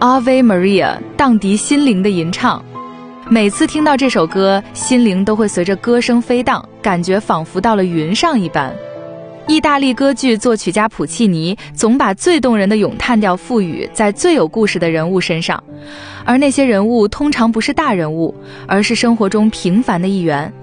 Ave Maria， 荡涤心灵的吟唱。每次听到这首歌，心灵都会随着歌声飞荡，感觉仿佛到了云上一般。意大利歌剧作曲家普契尼总把最动人的咏叹调赋予在最有故事的人物身上，而那些人物通常不是大人物，而是生活中平凡的一员，